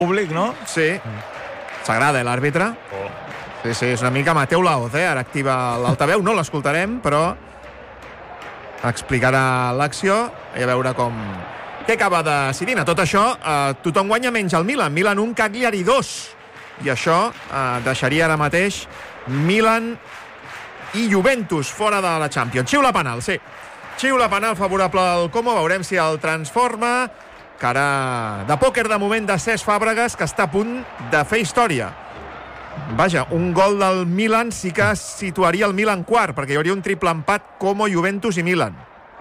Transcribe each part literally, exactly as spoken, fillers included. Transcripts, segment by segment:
públic, no? Sí. S'agrada, eh, l'àrbitre? Oh. Sí, sí, és una mica Mateu Laoz, eh? Ara activa l'altaveu, no l'escoltarem, però explicarà l'acció i a veure com... Què acaba decidint? A tot això, eh, tothom guanya menys el Milan. Milan un, Cagliari dos. I això eh, deixaria ara mateix Milan i Juventus fora de la Champions. Xiula penal, sí. Xiula penal favorable al Como. Veurem si el transforma. Cara de pòquer de moment de Cesc Fàbregas, que està a punt de fer història. Vaja, un gol del Milan sí que situaria el Milan quart, perquè hi hauria un triple empat Como, Juventus i Milan.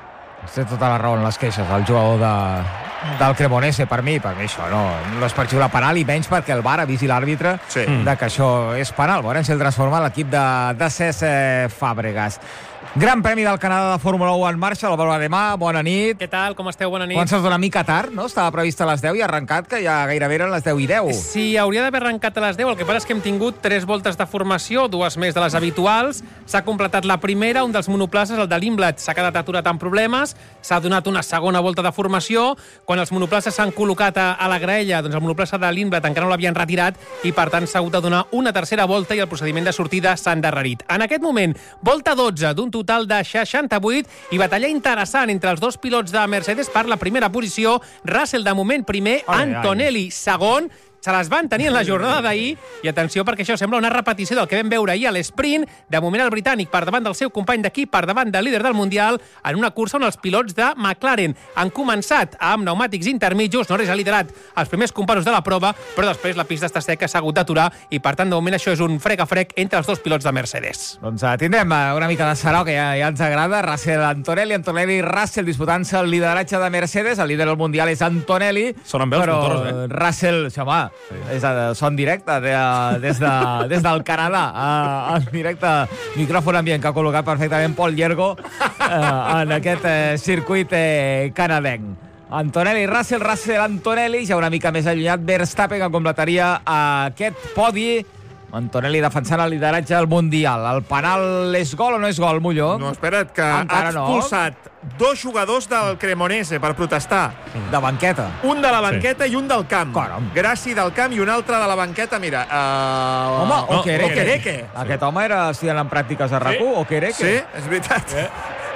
Té tota la raó en les queixes, el jugador de, del Cremonese, per mi, per mi això no, no és per xiular penal, i menys perquè el V A R avisi l'àrbitre sí. de que això és penal. Veurem si el transforma l'equip de, de Cesc Fàbregas. Gran Premi del Canadà de Fórmula u en marxa, l'Alvaro Ademà, bona nit. Què tal, com esteu? Bona nit. Comences una mica tard, no? Estava previst a les deu i ha arrencat, que ja gairebé eren les deu i deu. Sí, hauria d'haver arrencat a les deu, el que passa és que hem tingut tres voltes de formació, dues més de les habituals, s'ha completat la primera, un dels monoplaces, el de l'Imblat, s'ha quedat aturat amb problemes, s'ha donat una segona volta de formació, quan els monoplaces s'han col·locat a, a la graella, doncs el monoplaça de l'Imblat encara no l'havien retirat i per tant s'ha hagut de donar una tercera volta i el procediment de sortida s'ha endarrerit. En aquest moment, volta dotze d'un total de seixanta-vuit i batalla interessant entre els dos pilots de Mercedes per la primera posició. Russell, de moment, primer, ai, Antonelli, ai. segon. Se les van tenir en la jornada d'ahir i atenció perquè això sembla una repetició del que vam veure ahir a l'esprint. De moment el britànic per davant del seu company d'equip, per davant del líder del Mundial, en una cursa on els pilots de McLaren han començat amb pneumàtics intermitjos. Norris ha liderat els primers compassos de la prova, però després la pista està seca, s'ha hagut d'aturar i per tant de moment això és un frec a frec entre els dos pilots de Mercedes. Doncs uh, tindrem uh, una mica de sarau que ja, ja ens agrada. Russell, Antonelli, Antonelli i Russell disputant-se el lideratge de Mercedes. El líder del Mundial és Antonelli, Sonen bé els però motors, eh? Russell, xamà, sí. És a, son directe de, des, de, des del Canadà, uh, en directe micròfon ambient que ha col·locat perfectament Paul Llergo uh, en aquest uh, circuit uh, canadenc. Antonelli, Russell, Russell, Antonelli, ja una mica més allunyat Verstappen, que completaria uh, aquest podi. Antonelli defensant el lideratge del Mundial. El penal és gol o no és gol, Molló? No, espera't, que encara ha expulsat no. dos jugadors del Cremonese per protestar. De banqueta. Un de la banqueta sí. i un del camp. Caram. Gràci del camp i un altre de la banqueta, mira. Uh... Home, no, Okereke. Okereke. Aquest home era estudiant en pràctiques a RAC u, sí? Okereke. Sí, és veritat. Eh?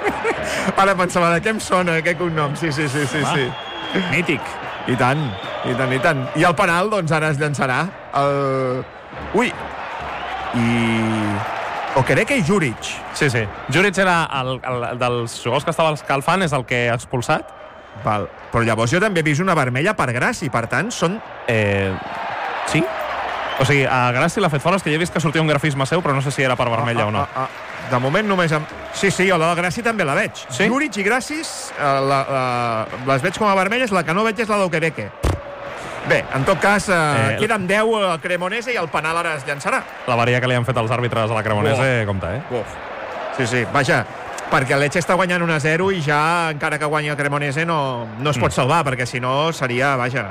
Ara pensava, de què em sona aquest cognom? Sí, sí, sí, sí, sí. Mític. I tant, i tant, i tant. I el penal, doncs, ara es llançarà. El... Ui! I... Okereke i Juric. Sí, sí. Juric era el, el, el dels jugadors que estava escalfant, és el que ha expulsat. Val. Però llavors jo també he vist una vermella per Gràci, per tant, són... Eh... Sí? O sigui, a Gràci l'ha fet fora, és que ja he vist que sortia un grafisme seu, però no sé si era per vermella ah, ah, o no. Ah, ah. De moment només... Amb... Sí, sí, la de Gràci també la veig. Sí? Juric i Gràcis eh, la, la, les veig com a vermelles, la que no veig és la d'Okereke. Bé, en tot cas, eh, eh, queden deu a Cremonese i el penal ara es llançarà. La varia que li han fet els àrbitres a la Cremonese, oh. compta, eh? Uf. Sí, sí, vaja, perquè el Lecce està guanyant un a zero i ja, encara que guanyi el Cremonese, no, no es pot mm. salvar, perquè si no seria, vaja,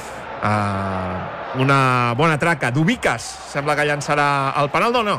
uh, una bona traca. Dubicas, sembla que llançarà el penal, no, no.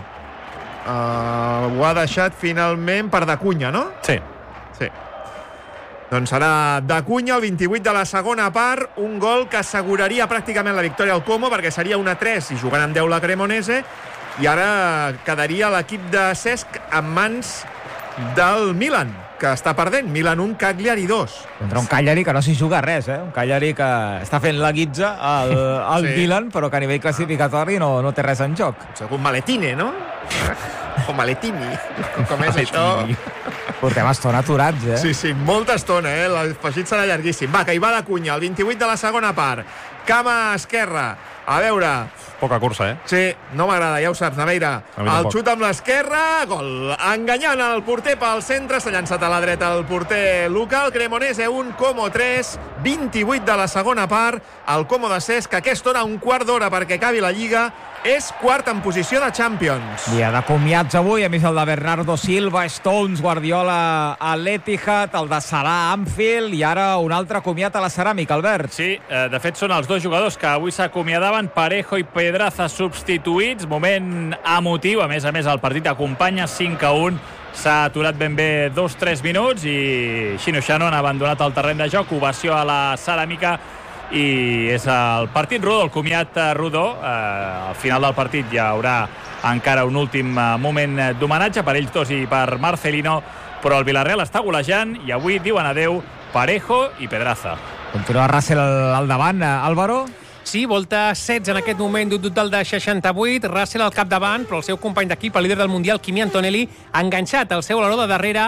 Uh, ho ha deixat finalment per Dacunya, no? Sí. Sí. Doncs serà Dacunya, el vint-i-vuit de la segona part, un gol que asseguraria pràcticament la victòria al Como, perquè seria un a tres i jugant amb deu la Cremonese, i ara quedaria l'equip de Cesc en mans del Milan, que està perdent. Milan un, Cagliari dos. Contra un Cagliari que no s'hi juga res, eh? Un Cagliari que està fent la guitza al, al sí. Milan, però que a nivell classificatori no, no té res en joc. Segon Maletine, no? O Maletini. Com és això? Portem estona aturats, eh? Sí, sí, molta estona, eh? L'afegit serà llarguíssim. Va, que hi va Dacunya, el vint-i-vuit de la segona part. Cama esquerra. A veure... Poca cursa, eh? Sí, no m'agrada, ja ho saps, Naveira. El xut amb l'esquerra, gol. Enganyant el porter pel centre, s'ha llançat a la dreta el porter local. Cremonese un, Como tres, vint-i-vuit de la segona part. El Como de Cesc, aquesta hora, un quart d'hora perquè acabi la Lliga, és quart en posició de Champions. Dia de comiats avui, a més el de Bernardo Silva, Stones, Guardiola a l'Etihad, el de Salah a Anfield, i ara un altre comiat a la Ceràmica, Albert. Sí, eh, de fet són els dos jugadors que avui s'acomiadaven, Parejo i Pedraza substituïts, moment emotiu, a més a més el partit acompanya cinc a un, s'ha aturat ben bé dos tres minuts i Xino Shannon ha abandonat el terreny de joc, ovació a la Ceràmica i és el partit rodó, el comiat rodó. Eh, al final del partit hi haurà encara un últim moment d'homenatge per ells dos i per Marcelino, però el Villarreal està golejant i avui diuen adeu Parejo i Pedraza. Continua Russell al davant, Álvaro. Sí, volta setze en aquest moment d'un total de seixanta-vuit, Russell al capdavant, però el seu company d'equip, el líder del Mundial, Kimi Antonelli, ha enganxat el seu aleró de darrere,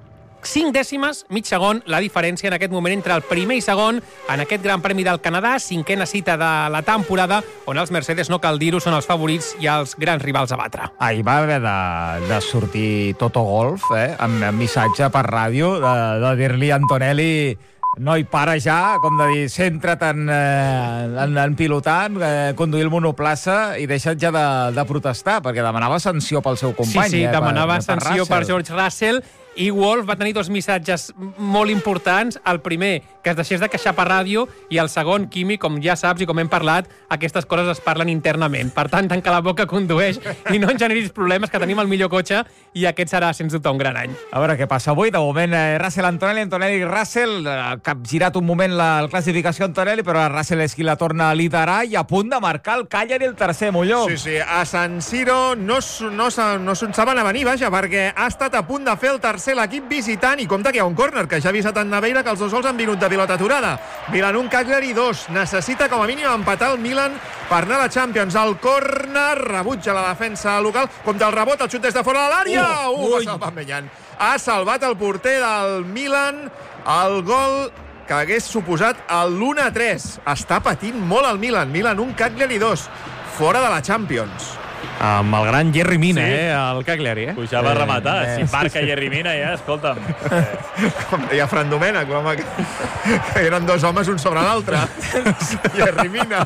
cinc dècimes, mig segon, la diferència en aquest moment entre el primer i segon en aquest Gran Premi del Canadà, cinquena cita de la temporada, on els Mercedes, no cal dir-ho, són els favorits i els grans rivals a batre. Ahir va haver de, de sortir Toto Golf, eh, amb, amb missatge per ràdio, de, de dir-li a Antonelli: no hi para ja, com de dir, centra't en, eh, en, en pilotant, eh, conduir el monoplaça i deixa't ja de, de protestar, perquè demanava sanció pel seu company. Sí, sí, eh, demanava per, per sanció Russell. per George Russell, i Wolf va tenir dos missatges molt importants. El primer, que es deixés de queixar per ràdio, i el segon, Kimi, com ja saps i com hem parlat, aquestes coses es parlen internament. Per tant, tanca la boca, condueix i no en generis problemes, que tenim el millor cotxe i aquest serà, sens dubte, un gran any. A veure què passa avui. De moment, eh, Russell, Antonelli, Antonelli, Russell, eh, capgirat un moment la, la classificació Antonelli, però Russell és qui la torna a liderar i a punt de marcar el Cagliari el tercer, Molló. Sí, sí, a San Siro no, no, no se'n saben a venir, vaja, perquè ha estat a punt de fer el tercer l'equip visitant, i compte que hi ha un córner, que ja ha avisat en Naveira que els dos gols han vingut de pilota aturada. Milan un, Cagliari dos. Necessita com a mínim empatar el Milan per anar a la Champions. El córner rebutja la defensa local. Compte el rebot, el xut des de fora de l'àrea. Uh, uh, va salvar Mellan. Ha salvat el porter del Milan el gol que hagués suposat l'u a tres. Està patint molt el Milan. Milan un, Cagliari dos. Fora de la Champions. Amb el gran Jerry Mina, Sí. eh, el Cagliari, eh? Pujava a rematar. eh, Si marca Jerry Mina, ja, escolta'm. Eh, Com deia Fran Domènech, home, que, que eren dos homes un sobre l'altre. I Arrimina.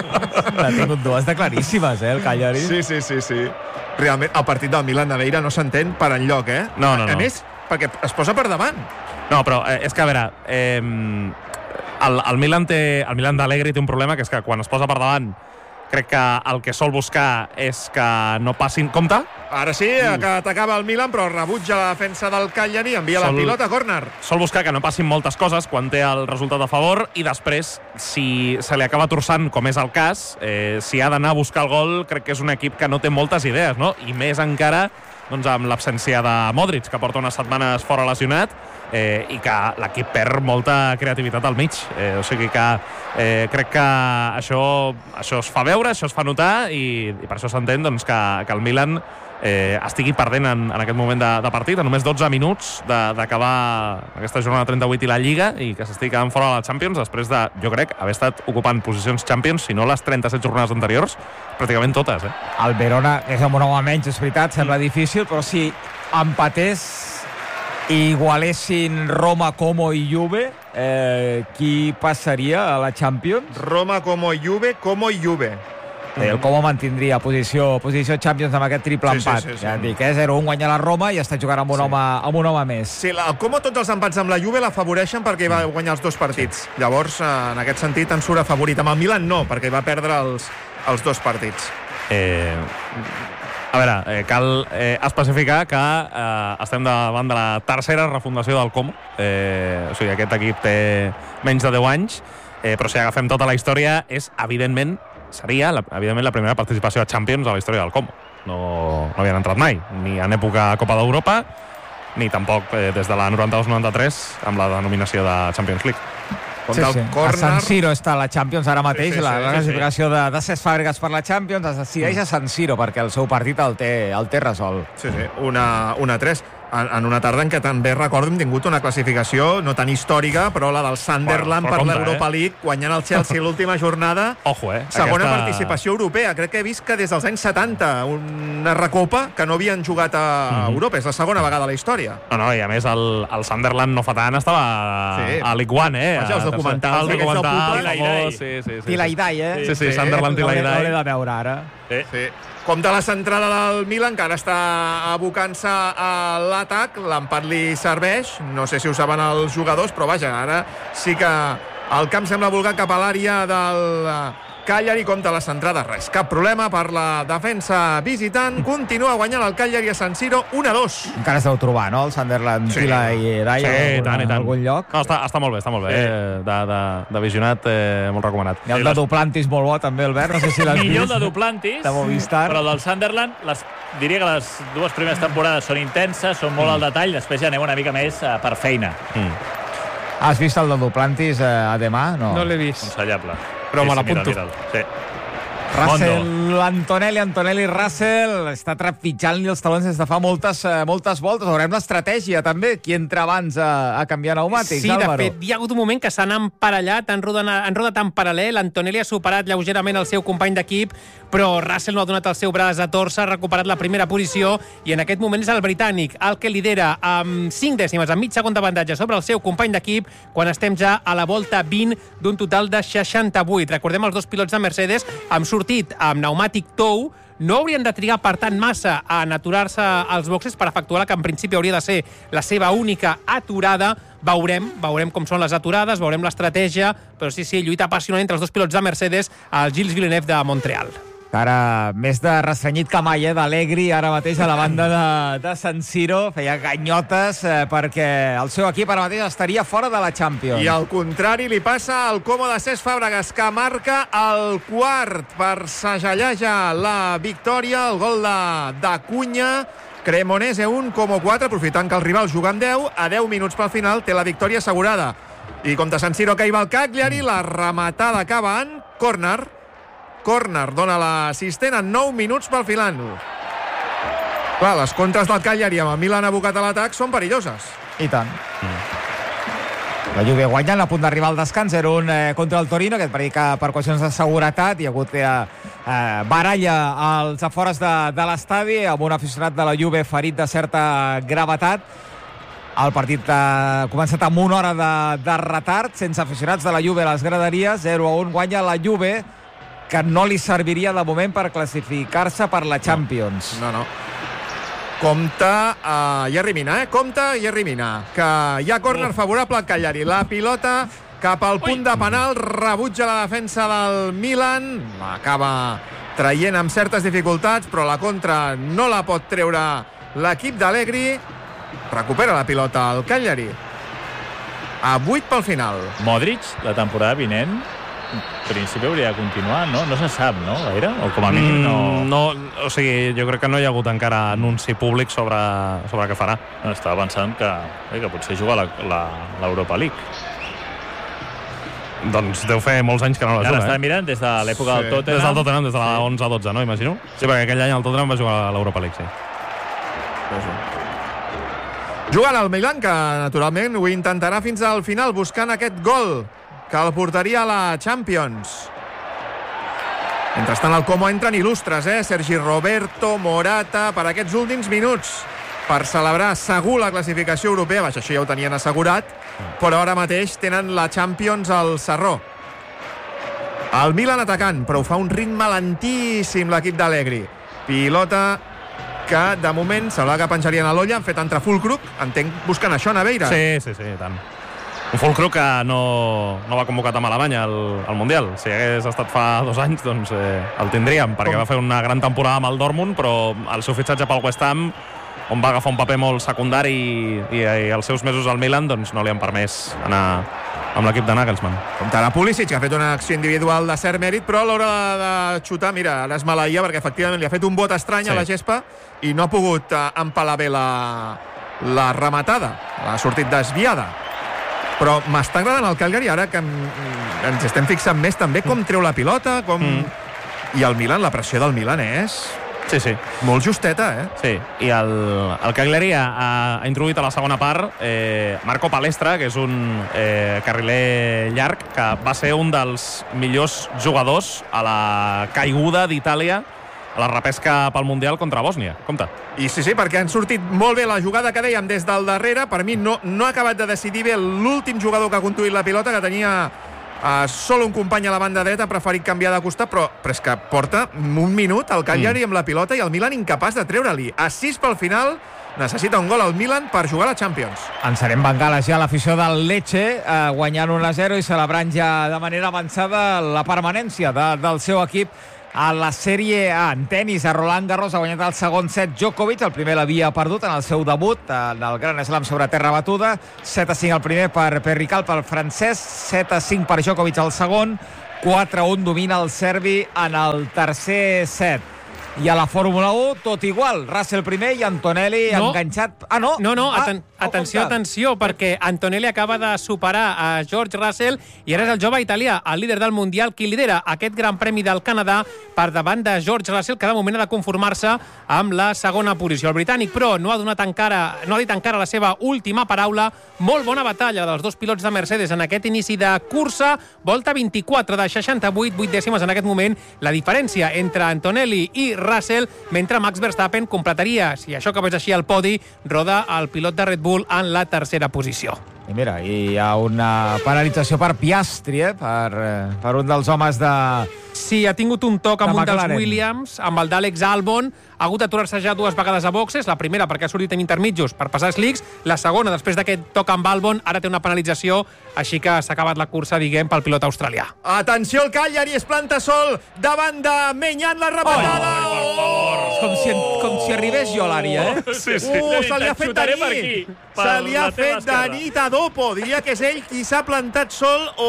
Ha tingut dues de claríssimes, eh, el Cagliari. Sí, sí, sí, sí. Realment, el partit del Milan Naveira no s'entén per enlloc, eh? No, no, no. A més, perquè es posa per davant. No, però eh, és que, a veure, eh, el, el Milan té, el Milan d'Allegri té un problema, que és que quan es posa per davant, crec que el que sol buscar és que no passin... Compte? Ara sí, que atacava el Milan, però rebutja la defensa del Cagliari, envia Sol- la pilota a córner. Sol buscar que no passin moltes coses quan té el resultat a favor, i després, si se li acaba torçant, com és el cas, eh, si ha d'anar a buscar el gol, crec que és un equip que no té moltes idees, no? I més encara doncs, amb l'absència de Modric, que porta unes setmanes fora lesionat, eh, i que l'equip perd molta creativitat al mig. Eh, o sigui que eh, crec que això, això es fa veure, això es fa notar, i, i per això s'entén doncs, que, que el Milan eh, estigui perdent en, en aquest moment de, de partit, a només dotze minuts d'acabar aquesta jornada trenta-vuit i la Lliga, i que s'estigui quedant fora de la Champions després de, jo crec, haver estat ocupant posicions Champions, si no les trenta-set jornades anteriors, pràcticament totes. Eh? El Verona, que és un home menys, és veritat, sembla difícil, però si empatés i igualessin Roma, Como i Juve, eh, qui passaria a la Champions? Roma, Como i Juve, Como i Juve. Eh, el Como mantindria posició, posició Champions amb aquest triple Sí, sí, empat. sí, sí. Ja et dic, eh? zero un guanya la Roma i està jugant amb un, Sí. home, amb un home més. Sí, la, com tots els empats amb la Juve l'afavoreixen perquè va guanyar els dos partits. Llavors, eh, en aquest sentit, en surt afavorit. Amb el Milan no, perquè va perdre els, els dos partits. Eh, a veure, eh, cal eh, especificar que eh, estem davant de la tercera refundació del Como. Eh, o sigui, aquest equip té menys de deu anys, eh, però si agafem tota la història, és, evidentment, seria, la, evidentment, la primera participació a Champions a la història del Como. No, no havien entrat mai, ni en època Copa d'Europa, ni tampoc eh, des de la noranta-dos noranta-tres amb la denominació de Champions League. Com Sí, del sí. córner... A San Siro està la Champions ara mateix, Sí, sí, la, sí, la sí, classificació de, de Cesc Fàbregas per la Champions es decideix a San Siro perquè el seu partit el té, el té resolt. Sí, sí, una, una tres. En, en una tarda en què també recordo hem tingut una classificació no tan històrica, però la del Sunderland Bueno, però per compte, l'Europa eh? League, guanyant el Chelsea l'última jornada. Ojo, eh? Segona Aquesta... participació europea. Crec que he vist que des dels anys setanta una recopa que no havien jugat a Mhm. Europa. És la segona vegada a la història. No, no, i a més el, el Sunderland no fa tant estava Sí. a League One, eh? Vaja, els A documentals tercer- el aquests del documental Pupa. famós, sí, sí, sí. Tilaidai, eh? Sí, sí, Sí, Sunderland L'hauré Tilaidai. de veure ara. sí. Sí. Com de la centrada del Milan, que ara està abocant-se a l'atac, l'empat li serveix, no sé si ho saben els jugadors, però vaja, ara sí que el camp sembla volgar cap a l'àrea del Cagliari compta la centrada, res, cap problema per la defensa visitant. Continua guanyant el Cagliari a San Siro un a dos. Encara es deu trobar, no? El Sunderland, Sí. Pila i Dai Sí, en i tant, i tant. algun lloc. No, està, està molt bé, està molt bé. Sí. Eh? De, de, de visionat, eh, molt recomanat. Hi ha un de Duplantis molt bo, també, Albert. No sé si l'has Millor vist. de Duplantis, De Movistar. però del Sunderland, les, diria que les dues primeres temporades són intenses, són molt al detall, després ja anem una mica més uh, per feina. Mm. Has vist el de Duplantis eh, a demà? No. No l'he vist. Aconsellable. Però me mira, l'apunto. mira'l. Sí. Russell, Antonelli, Antonelli, Russell està trepitjant-li els talons des de fa moltes, eh, moltes voltes. Veurem l'estratègia, també. Qui entra abans a, a canviar pneumàtics, Sí, de Álvaro? fet, hi ha hagut un moment que s'han emparellat, han rodat, han rodat en paral·lel. Antonelli ha superat lleugerament el seu company d'equip, però Russell no ha donat el seu braç a torça, ha recuperat la primera posició i en aquest moment és el britànic el que lidera amb cinc dècimes, amb mig segon d'avantatge sobre el seu company d'equip, quan estem ja a la volta vint d'un total de seixanta-vuit. Recordem, els dos pilots de Mercedes han sortit amb pneumàtic tou, no haurien de trigar, per tant, massa en aturar-se als boxes per efectuar la que en principi hauria de ser la seva única aturada. Veurem, veurem com són les aturades, veurem l'estratègia, però sí, sí, lluita apassionant entre els dos pilots de Mercedes, el Gilles Villeneuve de Montreal. Ara, més de restrenyit que mai, eh, d'Allegri, ara mateix a la banda de, de San Siro. Feia ganyotes eh, perquè el seu equip ara mateix estaria fora de la Champions. I al contrari li passa al Como de Cesc Fàbregas, que marca el quart per segelleja la victòria, el gol de, de Cunha. Cremonese un, Como quatre, aprofitant que el rival juga amb deu, a deu minuts pel final té la victòria assegurada. I com de San Siro que hi va el Cagliari, la rematada acaba en córner. Córner, dona l'assistent en nou minuts pel final. Clar, les contres del Cagliari amb el Milan abocat a l'atac són perilloses. I tant. La Juve guanyant, a punt d'arribar al descans, zero un eh, contra el Torino, aquest partit que per qüestions de seguretat hi ha hagut eh, eh, baralla als afores de, de l'estadi, amb un aficionat de la Juve ferit de certa gravetat. El partit ha començat amb una hora de, de retard, sense aficionats de la Juve a les graderies, zero a un, guanya la Juve, que no li serviria de moment per classificar-se per la Champions. No, no. Compte uh, Jerry Mina, eh? Compte Jerry Mina, que hi ha córner oh. favorable al Cagliari. La pilota cap al punt de penal, rebutja la defensa del Milan, l'acaba traient amb certes dificultats, però la contra no la pot treure l'equip d'Allegri. Recupera la pilota al Cagliari. A vuit pel final. Modric, la temporada vinent, en principi hauria de continuar, no? No se sap, no, gaire? O com a mínim no... Mm, no, o sigui, jo crec que no hi ha hagut encara anunci públic sobre, sobre què farà. No, estava pensant que, eh, que potser juga l'Europa League. Doncs deu fer molts anys que no la Ara juga, està eh? mirant des de l'època Sí. del Tottenham. Des del Tottenham, des de la onze a dotze, no? Imagino. Sí, perquè aquell any el Tottenham va jugar a l'Europa League, sí. Jugant al Milan, que naturalment ho intentarà fins al final, buscant aquest gol que el portaria a la Champions. Mentrestant, al Como entren il·lustres, eh? Sergi Roberto, Morata, per aquests últims minuts, per celebrar segur la classificació europea. Vaja, això ja ho tenien assegurat, però ara mateix tenen la Champions al Sarró. El Milan atacant, però ho fa un ritme lentíssim l'equip d'Allegri. Pilota que, de moment, sembla que penjarien a l'olla. Han fet entrar Fulkrug, entenc, buscant això, Naveira. Sí, sí, sí, tant. Un Fulkrug que no, no va convocat amb Alemanya al, al Mundial. Si hagués estat fa dos anys, doncs eh, el tindríem, perquè Com? va fer una gran temporada amb el Dortmund, però el seu fitxatge pel West Ham, on va agafar un paper molt secundari i, i, i els seus mesos al Milan, doncs no li han permès anar amb l'equip de Nagelsmann. Comptarà Pulisic, que ha fet una acció individual de cert mèrit, però a l'hora de, de xutar, mira, ara es maleïa perquè efectivament li ha fet un bot estrany sí. a la gespa i no ha pogut uh, empalar bé la, la rematada. Ha sortit desviada. Però m'està agradant el Cagliari ara que ens estem fixant més també com treu la pilota, com... Mm. I el Milan, la pressió del Milan és... Sí, sí. Molt justeta, eh? Sí, i el, el Cagliari ha, ha introduït a la segona part eh, Marco Palestra, que és un eh, carriler llarg, que va ser un dels millors jugadors a la caiguda d'Itàlia a la repesca pel Mundial contra Bòsnia. Compte. I sí, sí, perquè han sortit molt bé la jugada que dèiem des del darrere. Per mi no, no ha acabat de decidir bé l'últim jugador que ha conduït la pilota, que tenia Uh, solo un company a la banda dreta ha preferit canviar de costat, però, però és que porta un minut el Cagliari mm. amb la pilota i el Milan incapaç de treure-li. A sis pel final, necessita un gol al Milan per jugar a la Champions. Ansarem bengales ja l'afició del Lecce, eh, guanyant un a zero i celebrant ja de manera avançada la permanència de, del seu equip a la Sèrie A. En tenis, a Roland Garros ha guanyat el segon set Djokovic, el primer l'havia perdut en el seu debut en el Gran Slam sobre terra batuda. set a cinc el primer per Perrical, pel francès, set a cinc per Djokovic el segon, quatre a un domina el serbi en el tercer set. I a la Fórmula u, tot igual. Russell primer i Antonelli no. enganxat... Ah, no? No, no, ah, aten atenció, atenció, perquè Antonelli acaba de superar a George Russell i ara és el jove italià, el líder del Mundial, qui lidera aquest Gran Premi del Canadà per davant de George Russell, que de moment ha de conformar-se amb la segona posició. El britànic, però, no ha donat encara, no ha dit encara la seva última paraula. Molt bona batalla dels dos pilots de Mercedes en aquest inici de cursa. Volta vint-i-quatre de seixanta-vuit, vuit dècimes en aquest moment. La diferència entre Antonelli i Russell, mentre Max Verstappen completaria, si això acabés així al podi, roda el pilot de Red Bull en la tercera posició. I mira, hi ha una penalització per Piastri, eh? per, per un dels homes de... Sí, ha tingut un toc amb un dels McLaren. Williams, amb el d'Àlex Albon. Ha hagut d'aturar-se ja dues vegades a boxes. La primera perquè ha sortit en intermitjos per passar slicks. La segona, després d'aquest toc amb Albon, ara té una penalització, així que s'ha acabat la cursa, diguem, pel pilot australià. Atenció, el Cagliari es planta sol davant de Menyan, la rematada! Oh, per favor! Com si, com si arribés jo a l'àrea, eh? Sí, sí. Uh, se li ha fet de per nit! aquí, per Se li ha la teva fet de esquerra. nit a Dopo. Diria que és ell qui s'ha plantat sol o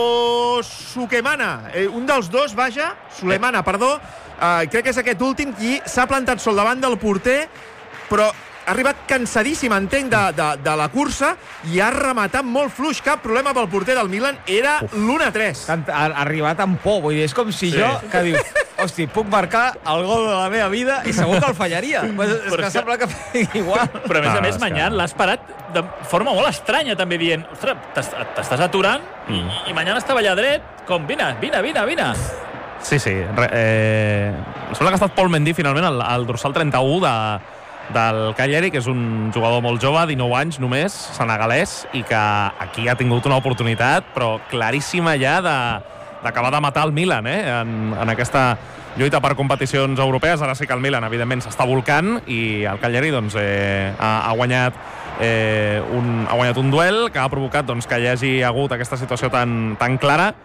Sukemana. Eh, un dels dos, vaja, Sulemana, perdó. Uh, crec que és aquest últim qui s'ha plantat sol davant del porter, però ha arribat cansadíssim, entenc, de, de, de la cursa i ha rematat molt fluix. Cap problema pel porter del Milan. Era l'u a tres. Ha, ha arribat amb por, vull dir, és com si sí. jo, que dius, hosti, puc marcar el gol de la meva vida i segur que el fallaria. Pues és Però que és que- sembla que fegui igual. Però a més No, a més, és que- Manyan l'ha esperat de forma molt estranya, també dient, ostres, t'est- t'estàs aturant i, i Manyan estava allà dret, com, vine, vine, vine, vine. Sí, sí. Re, eh, sembla que ha estat Paul Mendy, finalment, el, el dorsal trenta-u de, del Cagliari, que és un jugador molt jove, dinou anys només, senegalès, i que aquí ha tingut una oportunitat, però claríssima ja de d'acabar de matar el Milan, eh? en, en aquesta lluita per competicions europees. Ara sí que el Milan, evidentment, s'està volcant i el Cagliari doncs, eh, ha, ha guanyat eh, un, ha guanyat un duel que ha provocat doncs, que hi hagi hagut aquesta situació tan, tan clara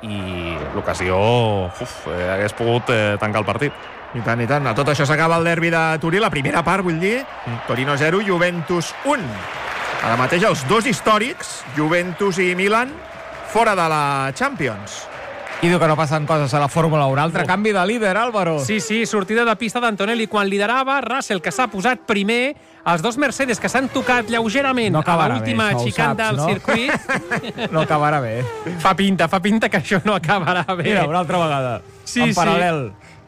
i l'ocasió eh, hagués pogut eh, tancar el partit. I tant, i tant. A tot això s'acaba el derbi de Turí, la primera part, vull dir. Mm. Torino zero, Juventus un. Ara mateix els dos històrics, Juventus i Milan, fora de la Champions. I diu que no passen coses a la Fórmula u. Un altre canvi de líder, Álvaro. Sí, sí, sortida de pista d'Antonelli quan liderava, Russell, que s'ha posat primer, els dos Mercedes, que s'han tocat lleugerament No a acabarà l'última bé, això ho xicant saps, del no? circuit. No acabarà bé. Fa pinta, fa pinta que això no acabarà bé. Mira, una altra vegada. Sí, en sí. paral·lel.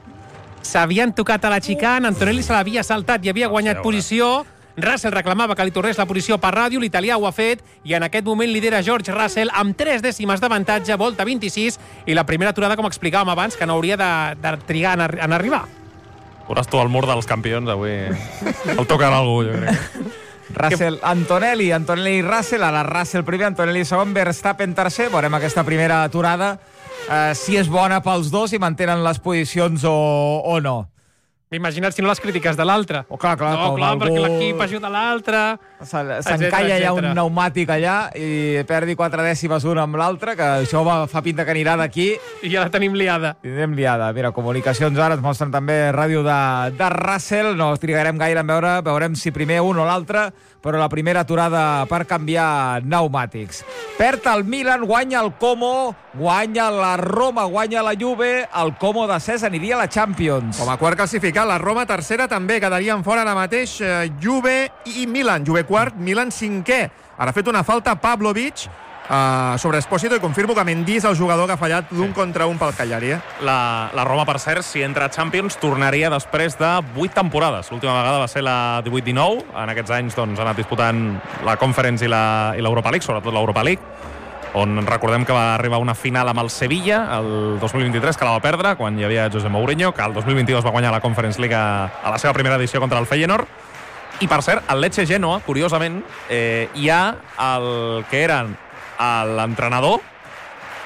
S'havien tocat a la xicant, Antonelli se l'havia saltat i havia guanyat posició. Russell reclamava que li tornés la posició per ràdio, l'italià ho ha fet, i en aquest moment lidera George Russell amb tres dècimes d'avantatge, volta vint-i-sis, i la primera aturada, com explicàvem abans, que no hauria de, de trigar en, en arribar. Veuràs tu el mur dels campions, avui el tocarà algú, jo crec. Russell, Antonelli, Antonelli i Russell, ara Russell primer, Antonelli segon, Verstappen tercer. Veurem aquesta primera aturada, eh, si és bona pels dos i mantenen les posicions o, o no. Imagina't si no les crítiques de l'altre. Oh, clar, clar, no, com clar, algú- perquè l'equip ajuda l'altre. Se- etcètera, S'encalla ja un etcètera. pneumàtic allà i perdi quatre dècimes un amb l'altre, que això va, fa pinta que anirà d'aquí. I ja la tenim liada. Tindrem liada. Mira, comunicacions ara ens mostren també ràdio de, de Russell. No trigarem gaire en veure, veurem si primer un o l'altre, però la primera aturada per canviar pneumàtics. Perd el Milan, guanya el Como, guanya la Roma, guanya la Juve, el Como de Cés aniria a la Champions. Com a quart classificat, la Roma tercera també quedarien fora ara mateix eh, Juve i Milan. Juve quart, Milan cinquè. Ara ha fet una falta Pavlovic uh, sobre Espósito i confirmo que Mendy és el jugador que ha fallat d'un sí. contra un pel Cagliari. Eh? La, la Roma, per cert, si entra a Champions, tornaria després de vuit temporades. L'última vegada va ser la divuit dinou. En aquests anys doncs, ha anat disputant la Conference i la- i l'Europa League, sobretot l'Europa League, on recordem que va arribar a una final amb el Sevilla el dos mil vint-i-tres, que la va perdre quan hi havia José Mourinho, que el dos mil vint-i-dos va guanyar la Conference League a, a la seva primera edició contra el Feyenoord. I, per cert, el Lecce Genoa, curiosament, eh, hi ha el que era l'entrenador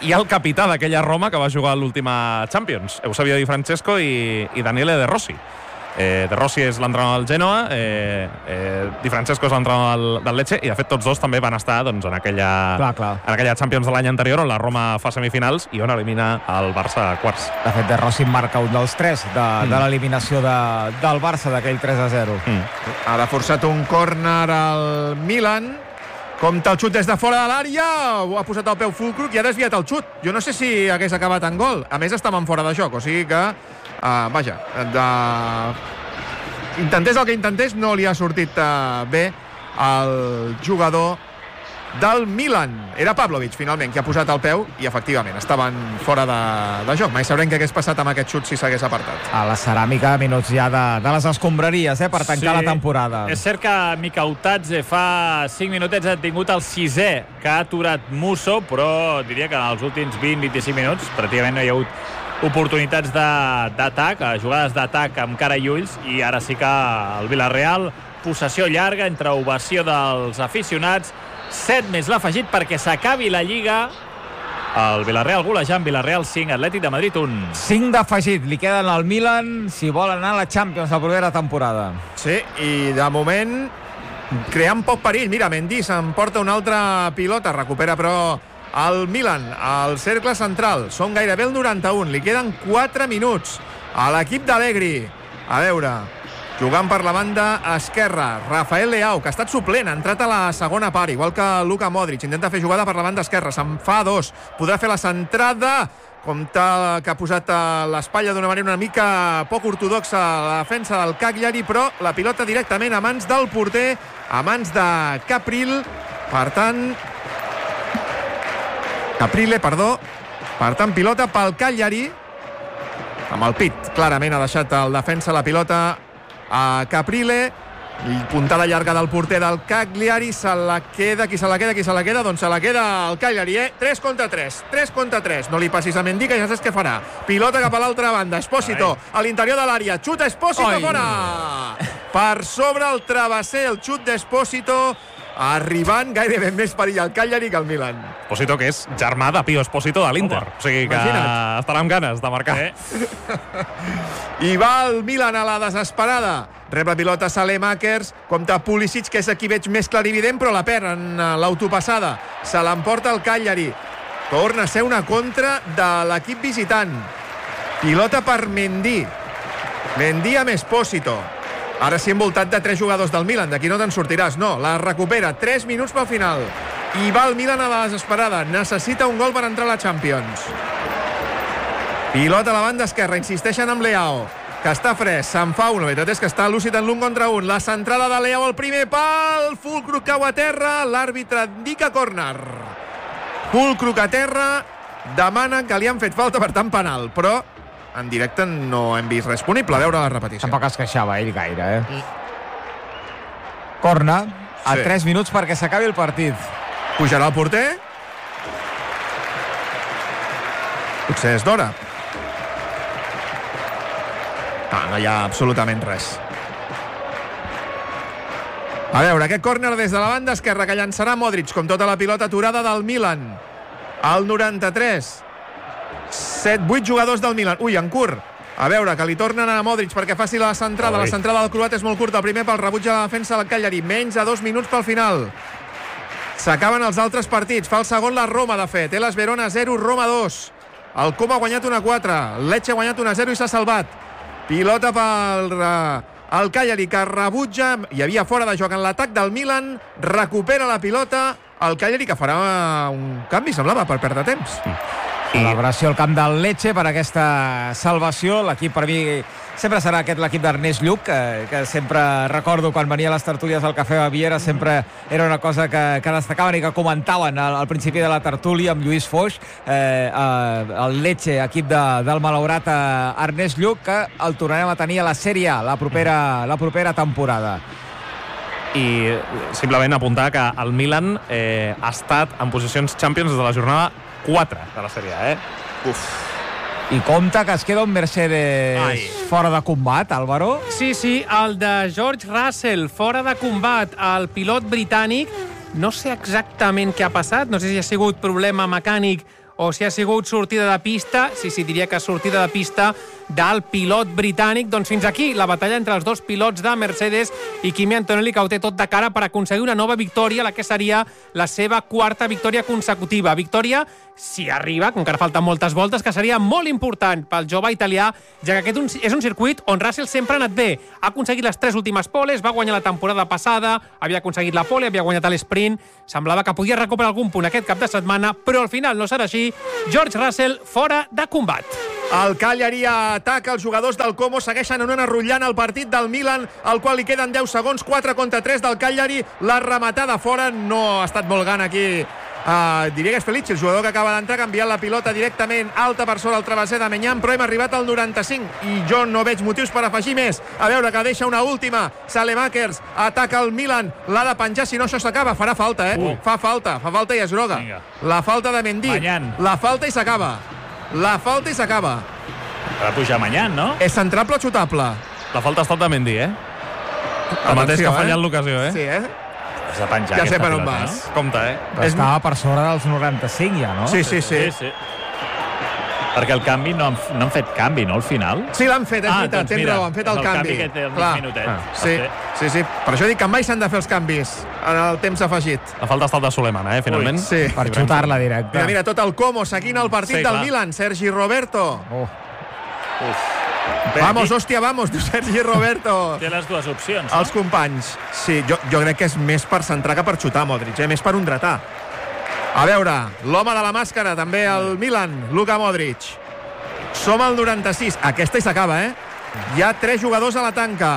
i el capità d'aquella Roma que va jugar a l'última Champions, Eusebio Di Francesco i, i Daniele De Rossi. Eh, De Rossi és l'entrenador del Genoa, eh, eh, Di Francesco és l'entrenador del, del Lecce, i de fet tots dos també van estar doncs, en, aquella, clar, clar. en aquella Champions de l'any anterior, on la Roma fa semifinals i on elimina el Barça a quarts. De fet, De Rossi marca un dels tres de, mm. de l'eliminació de, del Barça, d'aquell tres a zero. Mm. Ha de forçat un córner al Milan. Compte el xut des de fora de l'àrea, ha posat el peu Fulkrug i ha desviat el xut. Jo no sé si hagués acabat en gol. A més, estàvem fora de joc, o sigui que, uh, vaja, de... intentés el que intentés, no li ha sortit uh, bé al jugador del Milan. Era Pavlovic, finalment, qui ha posat el peu i, efectivament, estaven fora de, de joc. Mai sabrem què hagués passat amb aquest xut si s'hagués apartat. A la ceràmica, minuts ja de, de les escombraries, eh, per tancar sí, la temporada. És cert que Mikautadze fa cinc minutets ha tingut el sisè que ha aturat Musso, però diria que en els últims vint a vint-i-cinc minuts pràcticament no hi ha hagut oportunitats d'atac, jugades d'atac amb cara i ulls, i ara sí que el Villarreal, possessió llarga entre ovació dels aficionats, set més l'ha afegit perquè s'acabi la Lliga. El Villarreal golejant, Villarreal cinc, Atlètic de Madrid un. cinc d'afegit, li queden al Milan si vol anar a la Champions la propera temporada. Sí, i de moment creant poc perill. Mira, Mendy s'emporta una altra pilota, recupera però el Milan al cercle central. Són gairebé el noranta-un, li queden quatre minuts a l'equip d'Allegri. A veure, jugant per la banda esquerra, Rafael Leao, que ha estat suplent, ha entrat a la segona part, igual que Luka Modric, intenta fer jugada per la banda esquerra, se'n fa dos, podrà fer la centrada, compte que ha posat l'espatlla d'una manera una mica poc ortodoxa a la defensa del Cagliari, però la pilota directament a mans del porter, a mans de Capril, per tant... Caprile, perdó, per tant, pilota pel Cagliari, amb el pit, clarament ha deixat el defensa la pilota a Caprile, i puntada llarga del porter del Cagliari, se la queda, qui se la queda, qui se la queda, doncs se la queda el Cagliari, eh? tres contra tres, tres contra tres, no li passis a Mendy, que ja saps què farà. Pilota cap a l'altra banda, Espósito, a l'interior de l'àrea, xuta Espósito, Ai. fora! Per sobre el travesser, el xut d'Espósito, arribant gairebé més perill al Cagliari que al Milan. Espósito, que és germà de Pio Espósito de l'Inter. O sigui que imagina't. Estarà amb ganes de marcar. Eh? I va el Milan a la desesperada. Rep la pilota Saelemaekers, compta Pulisic, que és aquí veig més clarivident, però la perd en l'autopassada. Se l'emporta el Cagliari. Torna a ser una contra de l'equip visitant. Pilota per Mendy. Mendy amb Espósito. Ara sí envoltat de tres jugadors del Milan, d'aquí no te'n sortiràs. No, la recupera, tres minuts pel final. I va el Milan a la desesperada. Necessita un gol per entrar a la Champions. Pilota a la banda esquerra, insisteixen amb Leao, que està fresc, se'n fa un. La veritat és que està lúcid en l'un contra un. La centrada de Leao al primer pal, Fulkrug cau a terra, l'àrbitre indica córner. Fulkrug a terra, demanen que li han fet falta, per tant penal, però en directe no hem vist res punible. A veure la repetició. Tampoc es queixava ell gaire, eh? Mm. Corna, a sí. tres minuts perquè s'acabi el partit. Pujarà el porter? Potser és d'hora. Ah, no hi ha absolutament res. A veure, aquest córner des de la banda esquerra que llançarà Modric, com tota la pilota aturada del Milan. Al noranta-tres. set vuit jugadors del Milan. Ui, en curt. A veure, que li tornen a Modric perquè faci la centrada. Ui. La centrada del croat és molt curta. El primer pel rebuig de la defensa del Cagliari. Menys de dos minuts pel final. S'acaben els altres partits. Fa el segon la Roma, de fet. Hellas Verona zero, Roma dos. El Como ha guanyat un a quatre. El Lecce ha guanyat un a zero i s'ha salvat. Pilota pel el Cagliari, que rebutja. Hi havia fora de joc en l'atac del Milan. Recupera la pilota. El Cagliari, que farà un canvi, semblava, per perdre temps. Celebració al camp del Lecce per aquesta salvació. L'equip, per mi, sempre serà aquest l'equip d'Ernest Lluch, que, que sempre recordo quan venia a les tertúlies del Cafè Baviera, sempre era una cosa que, que destacaven i que comentaven al, al principi de la tertúlia amb Lluís Foix, eh, eh, el Lecce, equip de, del malaurat eh, Ernest Lluch, que el tornarem a tenir a la Sèrie A la propera, la propera temporada. I simplement apuntar que el Milan eh, ha estat en posicions Champions des de la jornada quatre de la Sèrie A, eh? Uf. I compte que es queda un Mercedes Ai. fora de combat, Álvaro. Sí, sí, el de George Russell, fora de combat, el pilot britànic. No sé exactament què ha passat, no sé si ha sigut problema mecànic o si ha sigut sortida de pista, sí, sí, diria que sortida de pista del pilot britànic. Doncs fins aquí la batalla entre els dos pilots de Mercedes i Kimi Antonelli, que ho té tot de cara per aconseguir una nova victòria, la que seria la seva quarta victòria consecutiva. Victòria, si arriba, que encara falten moltes voltes, que seria molt important pel jove italià, ja que aquest és un circuit on Russell sempre ha anat bé. Ha aconseguit les tres últimes poles, va guanyar la temporada passada, havia aconseguit la pole, havia guanyat l'esprint, semblava que podia recuperar algun punt aquest cap de setmana, però al final no serà així. George Russell fora de combat. El Cagliari ataca, els jugadors del Como segueixen en una rotllant el partit del Milan, al qual li queden deu segons, quatre contra tres del Cagliari, la rematada fora, no ha estat molt gran aquí. Uh, diria que és Felici, el jugador que acaba d'entrar, ha enviat la pilota directament alta per sobre el travesser de Menyan, però hem arribat al noranta-cinc i jo no veig motius per afegir més. A veure, que deixa una última. Salemakers ataca el Milan, l'ha de penjar, si no això s'acaba, farà falta, eh? Uh. Fa falta, fa falta i és groga. Vinga. La falta de Mendy, Manyan. La falta i s'acaba. La falta i s'acaba. Ha de pujar Manyan, no? És centrable o xutable? La falta ha estat de Mendy, eh? El mateix que ha fallat eh? l'ocasió, eh? Sí, eh? Has de penjar ja sé per on pilota, vas. No? Compte, eh? Estava per sobre dels noranta-cinc ja, no? Sí, sí, sí. sí, sí. Perquè el canvi no han, no han fet canvi, no, al final? Sí, l'han fet, és ah, veritat, doncs tens mira, raó, han fet el, el canvi. canvi que té el mig minutet. Ah, sí, sí, sí, per això dic que mai s'han de fer els canvis en el temps afegit. La falta ha estat de Suleiman, eh, finalment. Ui, sí. Per xutar-la directa. Mira, mira, tot el Como seguint el partit sí, del clar. Milan, Sergi Roberto. Oh. Uf. Vamos, hòstia, vamos, diu Sergi Roberto. Té les dues opcions, no? Els companys. Sí, jo, jo crec que és més per centrar que per xutar, Modric, eh? Més per un dretà. A veure, l'home de la màscara, també el Milan, Luka Modric. Som al noranta-sis. Aquesta i s'acaba, eh? Hi ha tres jugadors a la tanca.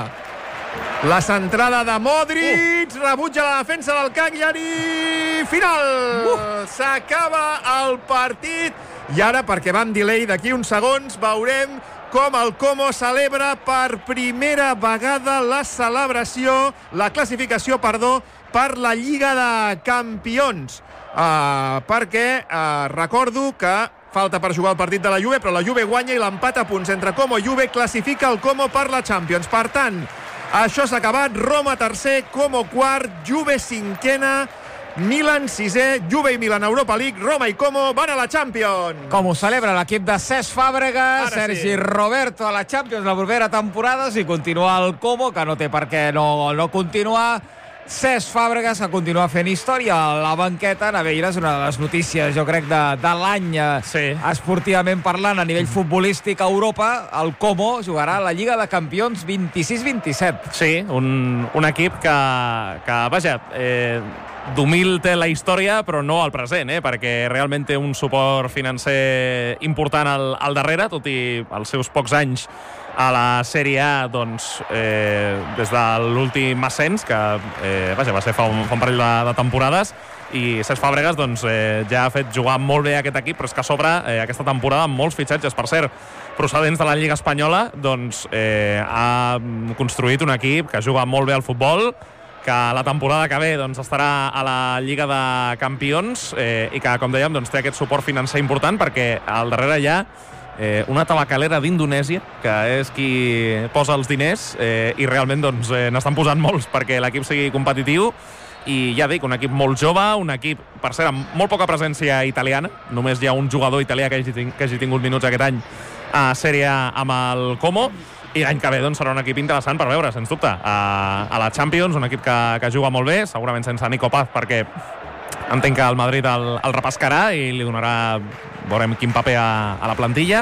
La centrada de Modric, uh. rebutja la defensa del Cagliari. Final! Uh. S'acaba el partit. I ara, perquè va amb delay d'aquí uns segons, veurem com el Como celebra per primera vegada la celebració, la classificació, perdó, per la Lliga de Campions. Uh, perquè uh, recordo que falta per jugar el partit de la Juve, però la Juve guanya i l'empat a punts entre Como i Juve classifica el Como per la Champions. Per tant, això s'ha acabat. Roma tercer, Como quart, Juve cinquena, Milan sisè, Juve i Milan Europa League, Roma i Como van a la Champions. Com ho celebra l'equip de Cesc Fàbregas, Ara Sergi sí. Roberto a la Champions la propera temporada, si continua el Como, que no té per què no, no continuar. Cesc Fàbregas a continuar fent història a la banqueta. Naveira és una de les notícies, jo crec, de, de l'any Sí. esportivament parlant a nivell futbolístic a Europa. El Como jugarà a la Lliga de Campions vint-i-sis vint-i-set. Sí, un, un equip que, que vaja, eh, d'humil té la història, però no al present, eh, perquè realment té un suport financer important al, al darrere, tot i els seus pocs anys a la Sèrie A, doncs, eh, des de l'últim ascens, que eh, vaja, va ser fa un, fa un parell de, de temporades, i Cesc Fàbregas doncs, eh, ja ha fet jugar molt bé aquest equip, però és que a sobre eh, aquesta temporada amb molts fitxatges, per cert, procedents de la Lliga Espanyola, doncs eh, ha construït un equip que juga molt bé al futbol, que la temporada que ve doncs, estarà a la Lliga de Campions eh, i que, com dèiem, doncs, té aquest suport financer important perquè al darrere hi ha eh, una tabacalera d'Indonèsia, que és qui posa els diners eh, i realment doncs, eh, n'estan posant molts perquè l'equip sigui competitiu. I ja dic, un equip molt jove, un equip, per cert, amb molt poca presència italiana. Només hi ha un jugador italià que hagi, que hagi tingut minuts aquest any a Sèrie A amb el Como. I l'any que ve doncs, serà un equip interessant per veure, sens dubte, a, a la Champions, un equip que, que juga molt bé, segurament sense Nico Paz, perquè entenc que el Madrid el, el repescarà i li donarà, veurem quin paper a, a la plantilla.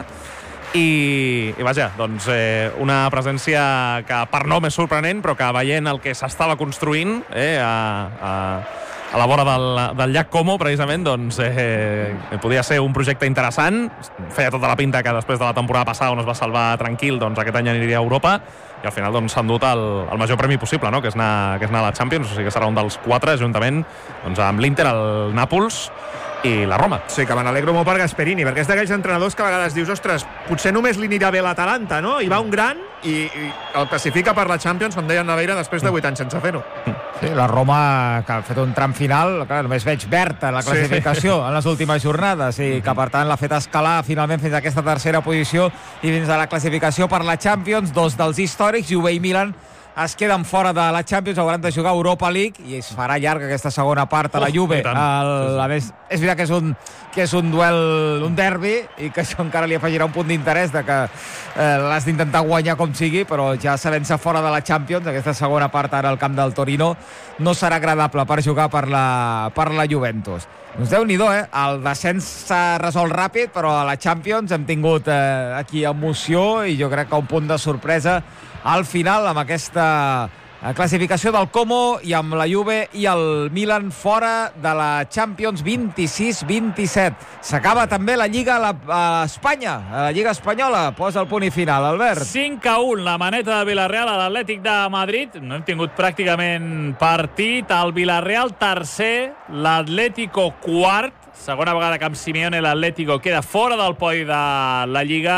I, i vaja, doncs eh, una presència que per nom és sorprenent, però que veient el que s'estava construint eh, a, a, a la vora del, del llac Como, precisament, doncs eh, podia ser un projecte interessant. Feia tota la pinta que després de la temporada passada on es va salvar tranquil, doncs aquest any aniria a Europa i al final doncs, s'han dut el, el major premi possible, no? que, és anar, que és anar a la Champions, o sigui que serà un dels quatre, juntament doncs, amb l'Inter, el Nàpols i la Roma. Sí, que me n'alegro molt per Gasperini, perquè és d'aquells entrenadors que a vegades dius, ostres, potser només li anirà bé l'Atalanta, no? I va un gran i, i el classifica per la Champions, com deia Naveira, després de vuit anys sense fer-ho. Sí, la Roma, que ha fet un tram final, clar, només veig verd en la classificació sí. en les últimes jornades, i que per tant l'ha fet escalar finalment fins a aquesta tercera posició i fins a la classificació per la Champions, dos dels històrics, Juve i Milan, es queden fora de la Champions, hauran de jugar Europa League i es farà llarga aquesta segona part a la Juve. Oh, el, a més, és veritat que és un, que és un duel, un derbi, i que això encara li afegirà un punt d'interès de que eh, l'has d'intentar guanyar com sigui, però ja sabent-se fora de la Champions, aquesta segona part ara al camp del Torino no serà agradable per jugar per la, per la Juventus. Doncs Déu-n'hi-do, eh? El descens s'ha resolt ràpid, però a la Champions hem tingut eh, aquí emoció i jo crec que un punt de sorpresa al final amb aquesta classificació del Como i amb la Juve i el Milan fora de la Champions vint-i-sis vint-i-set. S'acaba també la Lliga a, la, a Espanya, a la Lliga Espanyola. Posa el punt i final, Albert. cinc a un, la maneta de Villarreal a l'Atlètic de Madrid. No hem tingut pràcticament partit. El Villarreal tercer, l'Atlético quart. Segona vegada que amb Simeone l'Atlético queda fora del podi de la Lliga.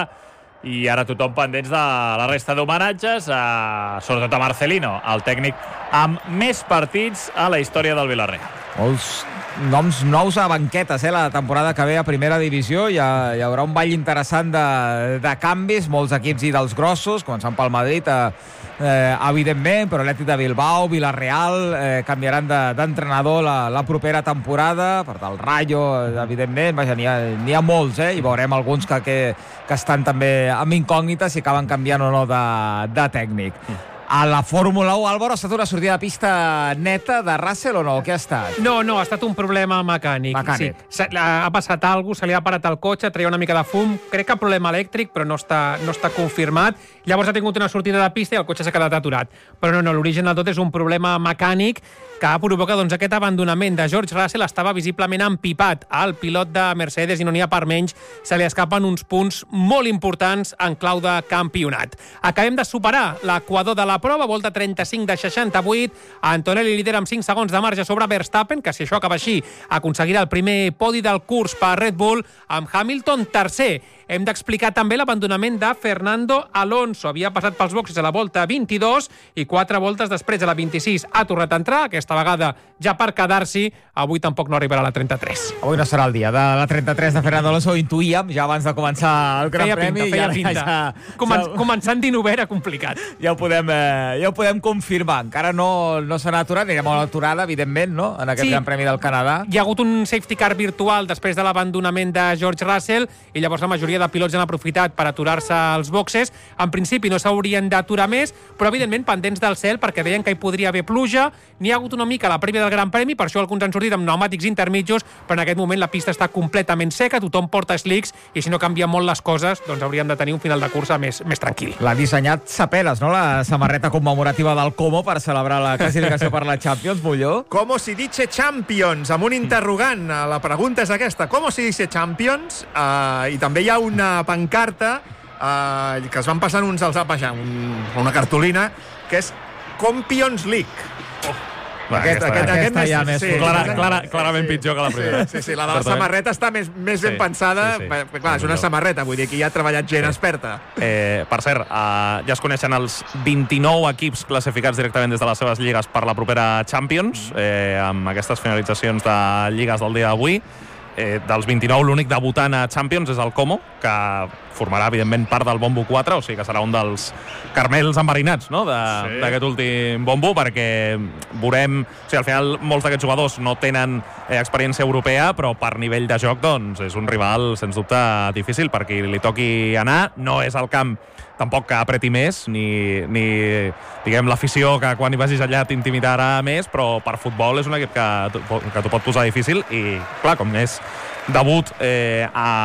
I ara tothom pendents de la resta d'homenatges, a, sobretot a Marcelino, el tècnic amb més partits a la història del Villarreal. Molts noms nous a banquetes, eh, la temporada que ve a primera divisió. Hi, ha, hi haurà un ball interessant de, de canvis, molts equips i dels grossos, començant pel Madrid, eh, eh, evidentment, però l'Atlètic de Bilbao, Villarreal, eh, canviaran d'entrenador de, la, la propera temporada, per tal, Rayo, evidentment, vaja, n'hi ha, n'hi ha molts, eh, i veurem alguns que, que, que estan també amb incògnites si acaben canviant o no de, de tècnic. Mm. A la Fórmula u, Álvaro, ha estat una sortida de pista neta de Russell o no? Què ha estat? No, no, ha estat un problema mecànic. Mecànic. Sí, ha passat alguna cosa, se li ha parat el cotxe, treia una mica de fum, crec que problema elèctric, però no està, no està confirmat. Llavors ha tingut una sortida de pista i el cotxe s'ha quedat aturat. Però no, no, l'origen del tot és un problema mecànic que ha provocat doncs, aquest abandonament de George Russell. Estava visiblement empipat al pilot de Mercedes i no n'hi ha per menys. Se li escapen uns punts molt importants en clau de campionat. Acabem de superar l'equador de la prova, volta trenta-cinc de seixanta-vuit. Antonelli lidera amb cinc segons de marge sobre Verstappen, que si això acaba així aconseguirà el primer podi del curs per Red Bull, amb Hamilton tercer. Hem d'explicar també l'abandonament de Fernando Alonso. Havia passat pels boxes a la volta vint-i-dos i quatre voltes després, a la vint-i-sis, ha tornat a entrar, aquesta vegada ja per quedar-s'hi. Avui tampoc no arribarà a la trenta-tres. Avui no serà el dia de la trenta-tres de Fernando Alonso, ho intuïem ja abans de començar el Gran feia Premi. Pinta, feia ja, pinta. Ja, Comen ja, començant dinou era complicat. Ja ho podem, eh, ja ho podem confirmar. Encara no, no se n'ha aturat, anirem a l'aturada, evidentment, no? En aquest sí. Gran Premi del Canadà. Hi ha hagut un safety car virtual després de l'abandonament de George Russell i llavors la majoria de pilots han aprofitat per aturar-se als boxes. En principi no s'haurien d'aturar més, però evidentment pendents del cel perquè deien que hi podria haver pluja. N'hi ha hagut una mica a la prèvia del Gran Premi, per això alguns han sortit amb pneumàtics intermitjos, però en aquest moment la pista està completament seca, tothom porta slicks i si no canvia molt les coses, doncs hauríem de tenir un final de cursa més, més tranquil. L'ha dissenyat Sapeles, no? La samarreta commemorativa del Como per celebrar la classificació per la Champions, Molló. Como si dice Champions, amb un interrogant. La pregunta és aquesta. Como si dice Champions? Uh, I també hi ha una pancarta uh, que es van passant uns als altres, un, una cartolina, que és Compions League. Oh. Va, aquest, aquesta, aquest, aquesta aquest ja més... Sí, clara, clara, clarament sí, pitjor que la primera. Sí, sí, sí, la de la samarreta està més, més sí, ben pensada. Sí, sí. Clar, és una samarreta, vull dir que hi ha treballat gent sí. experta. Eh, per cert, eh, ja es coneixen els vint-i-nou equips classificats directament des de les seves lligues per la propera Champions, eh, amb aquestes finalitzacions de lligues del dia d'avui. Eh, dels vint-i-nou, l'únic debutant a Champions és el Como, que formarà, evidentment, part del Bombo quatre, o sigui que serà un dels carmels enverinats, no?, d'aquest sí. últim Bombo, perquè veurem... O sigui, al final, molts d'aquests jugadors no tenen eh, experiència europea, però per nivell de joc, doncs, és un rival, sens dubte, difícil, per qui li toqui anar. No és el camp tampoc que apreti més, ni, ni diguem, l'afició que quan hi vagis allà t'intimidarà més, però per futbol és un equip que, que t'ho pot posar difícil i, clar, com és debut eh,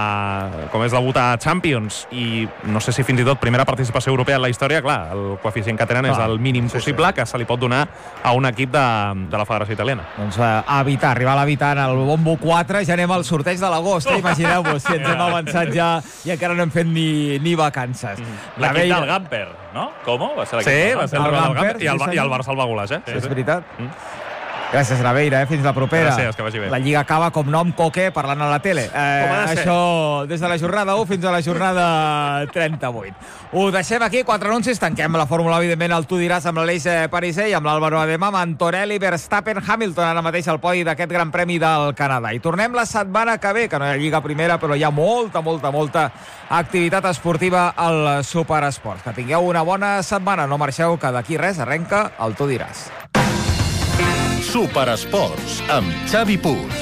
a, com és debut a Champions i no sé si fins i tot primera participació europea en la història, clar, el coeficient que tenen ah, és el mínim sí, possible sí. que se li pot donar a un equip de, de la Federació Italiana. Doncs a evitar, arribar a l'evitar en el Bombo quatre, ja anem al sorteig de l'agost, eh? Imagineu-vos, si ens hem avançat ja i encara no hem fet ni, ni vacances. Mm. L'equip vella... del Gamper, no? Com? Va ser sí, va ser el, el, el Gamper, Gamper i el, sí, i el Barça el va golejar. Sí, sí. És veritat. Mm. Gràcies, Naveira, eh? Fins la propera. Gràcies, que vagi bé. La Lliga acaba com nom Coque parlant a la tele. Eh, Com ha de ser. això des de la jornada u fins a la jornada trenta-vuit. Ho deixem aquí, quatre anuncis, tanquem la Fórmula, evidentment, el Tu diràs amb l'Aleix Parisé i amb l'Àlvaro Ademà, amb Antonelli, Verstappen, Hamilton, ara mateix al podi d'aquest Gran Premi del Canadà. I tornem la setmana que ve, que no hi ha Lliga Primera, però hi ha molta, molta, molta activitat esportiva al Superesports. Que tingueu una bona setmana, no marxeu, que d'aquí res arrenca el Tu diràs. Superesports, amb Xavi Puig.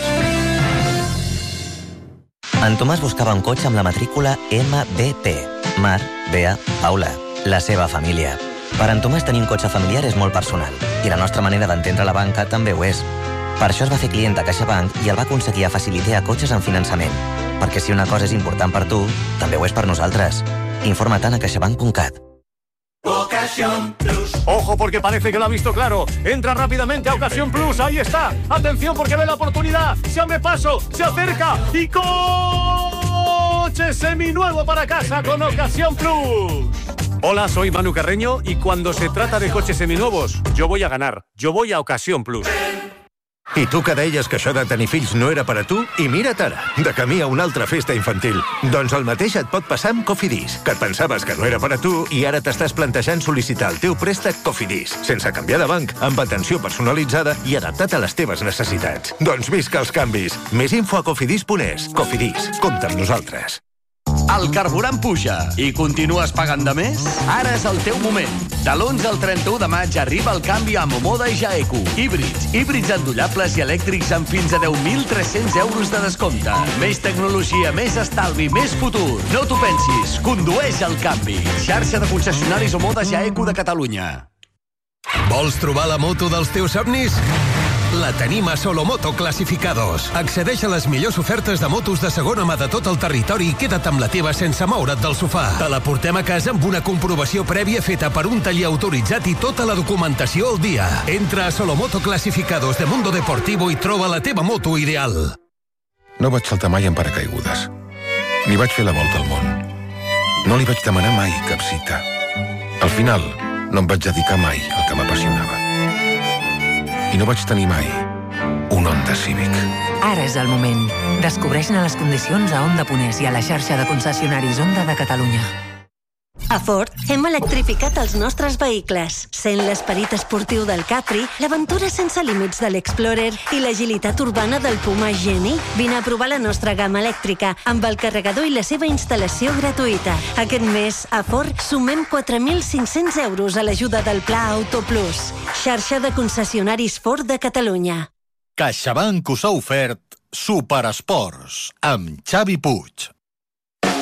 En Tomàs buscava un cotxe amb la matrícula M B P. Mar, Bea, Paula, la seva família. Per en Tomàs tenir un cotxe familiar és molt personal, i la nostra manera d'entendre la banca també ho és. Per això es va fer client de CaixaBank i el va aconseguir a Facilitea Cotxes en finançament. Perquè si una cosa és important per tu, també ho és per nosaltres. Informa't a caixabank punt cat. Ocasión Plus. Ojo porque parece que lo ha visto claro. Entra rápidamente a Ocasión Plus. Ahí está. Atención porque ve la oportunidad. Se abre paso. Se acerca. Y coche seminuevo para casa con Ocasión Plus. Hola, soy Manu Carreño y cuando se trata de coches seminuevos, yo voy a ganar. Yo voy a Ocasión Plus. I tu que deies que això de tenir fills no era per a tu, i mira't ara, de camí a una altra festa infantil. Doncs el mateix et pot passar amb Cofidis, que et pensaves que no era per a tu i ara t'estàs plantejant sol·licitar el teu préstec Cofidis, sense canviar de banc, amb atenció personalitzada i adaptat a les teves necessitats. Doncs visca els canvis. Més info a cofidis punt es. Cofidis, compta amb nosaltres. El carburant puja i continues pagant de més? Ara és el teu moment. De l'onze al trenta-u de maig arriba el canvi a Momoda i Jaeco. Híbrids, híbrids endollables i elèctrics amb fins a deu mil tres-cents euros de descompte. Més tecnologia, més estalvi, més futur. No t'ho pensis, condueix el canvi. Xarxa de concessionaris Momoda Jaeco de Catalunya. Vols trobar la moto dels teus somnis? La tenim a Solomoto Clasificados. Accedeix a les millors ofertes de motos de segona mà de tot el territori i queda't amb la teva sense moure't del sofà. Te la portem a casa amb una comprovació prèvia feta per un taller autoritzat i tota la documentació al dia. Entra a Solomoto Clasificados de Mundo Deportivo i troba la teva moto ideal. No vaig saltar mai en paracaigudes. Ni vaig fer la volta al món. No li vaig demanar mai cap cita. Al final, no em vaig dedicar mai al que m'apassionava. I no vaig tenir mai un Honda Civic. Ara és el moment. Descobreix-ne les condicions a Honda Ponès i a la xarxa de concessionaris Honda de Catalunya. A Ford hem electrificat els nostres vehicles. Sent l'esperit esportiu del Capri, l'aventura sense límits de l'Explorer i l'agilitat urbana del Puma Geni. Vine a provar la nostra gamma elèctrica amb el carregador i la seva instal·lació gratuïta. Aquest mes, a Ford, sumem quatre mil cinc-cents euros a l'ajuda del Pla Auto Plus. Xarxa de concessionaris Ford de Catalunya. CaixaBank us ha ofert Superesports amb Xavi Puig.